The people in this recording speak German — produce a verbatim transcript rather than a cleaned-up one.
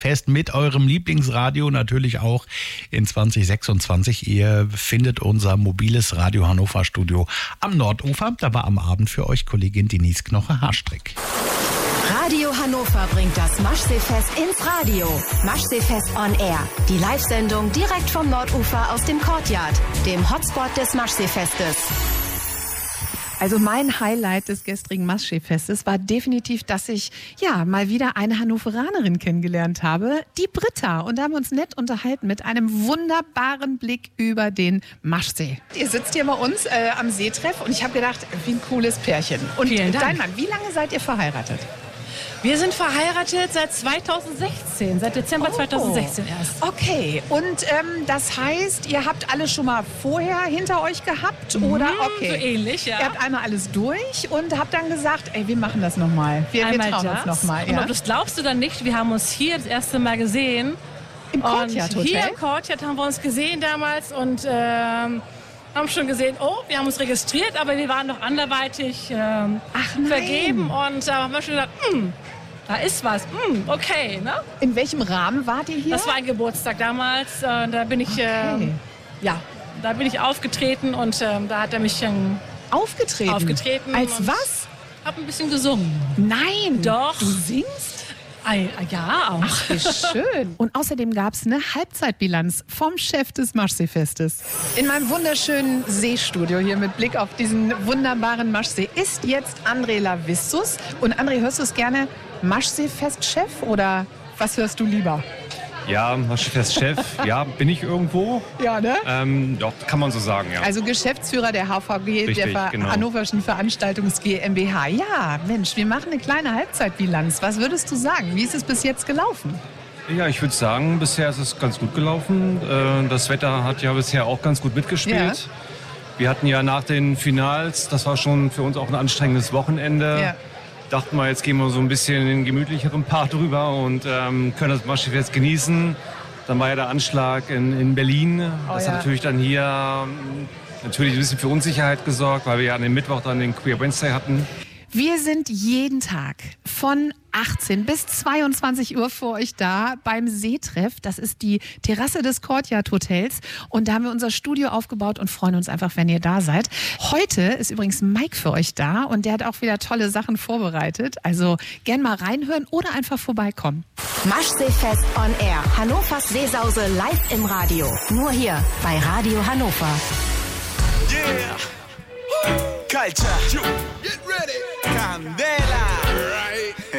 Fest mit eurem Lieblingsradio natürlich auch in zwanzig sechsundzwanzig. Ihr findet unser mobiles Radio Hannover Studio am Nordufer. Da war am Abend für euch Kollegin Denise Knoche-Haarstrick. Radio Hannover bringt das Maschsee-Fest ins Radio. Maschsee-Fest on Air. Die Live-Sendung direkt vom Nordufer aus dem Courtyard, dem Hotspot des Maschsee-Festes. Also mein Highlight des gestrigen Maschsee-Festes war definitiv, dass ich ja mal wieder eine Hannoveranerin kennengelernt habe, die Britta. Und da haben wir uns nett unterhalten mit einem wunderbaren Blick über den Maschsee. Ihr sitzt hier bei uns äh, am Seetreff und ich habe gedacht, wie ein cooles Pärchen. Und Vielen Dank. Dein Mann, wie lange seid ihr verheiratet? Wir sind verheiratet seit zweitausendsechzehn, seit Dezember Oh. zweitausendsechzehn erst. Okay, und ähm, das heißt, ihr habt alles schon mal vorher hinter euch gehabt, oder? Okay. So ähnlich, ja. Ihr habt einmal alles durch und habt dann gesagt, ey, wir machen das nochmal. Wir, wir Einmal trauen das. uns nochmal. Und Ja? ob das glaubst du dann nicht, wir haben uns hier das erste Mal gesehen. Im Und Courtyard Hotel? hier im Courtyard haben wir uns gesehen damals und ähm, haben schon gesehen, oh, wir haben uns registriert, aber wir waren noch anderweitig ähm, Ach nein. vergeben. Und da haben wir schon gedacht, hm, da ist was, hm, okay, ne? In welchem Rahmen wart ihr hier? Das war ein Geburtstag damals. Äh, da bin ich, Okay. ähm, ja, da bin ich aufgetreten und ähm, da hat er mich ähm, aufgetreten. aufgetreten. Als und was? Hab ein bisschen gesungen. Nein. Doch. Du singst? Ei, ja, auch. Ach, wie schön. Und außerdem gab es eine Halbzeitbilanz vom Chef des Maschsee-Festes. In meinem wunderschönen Seestudio hier mit Blick auf diesen wunderbaren Maschsee ist jetzt André Lavissus. Und André, hörst du es gerne Maschsee-Fest-Chef oder was hörst du lieber? Ja, Maschsee-Fest-Chef, ja, bin ich irgendwo. Ja, ne? Ähm, doch, kann man so sagen, ja. Also Geschäftsführer der H V G, Richtig, der Ver genau. Hannoverschen Veranstaltungs GmbH. Ja, Mensch, wir machen eine kleine Halbzeitbilanz. Was würdest du sagen? Wie ist es bis jetzt gelaufen? Ja, ich würde sagen, bisher ist es ganz gut gelaufen. Äh, Das Wetter hat ja bisher auch ganz gut mitgespielt. Ja. Wir hatten ja nach den Finals, das war schon für uns auch ein anstrengendes Wochenende. Ja. Dachten wir, jetzt gehen wir so ein bisschen in den gemütlicheren Part drüber und ähm, können das Maschsee-Fest genießen. Dann war ja der Anschlag in, in Berlin. Das Oh ja. hat natürlich dann hier ähm, natürlich ein bisschen für Unsicherheit gesorgt, weil wir ja an dem Mittwoch dann den Queer Wednesday hatten. Wir sind jeden Tag von achtzehn bis zweiundzwanzig Uhr für euch da beim Seetreff. Das ist die Terrasse des Courtyard Hotels. Und da haben wir unser Studio aufgebaut und freuen uns einfach, wenn ihr da seid. Heute ist übrigens Mike für euch da und der hat auch wieder tolle Sachen vorbereitet. Also gern mal reinhören oder einfach vorbeikommen. Maschsee-Fest on Air. Hannovers Seesause live im Radio. Nur hier bei Radio Hannover. Yeah. Culture. Get ready. Candela. Right.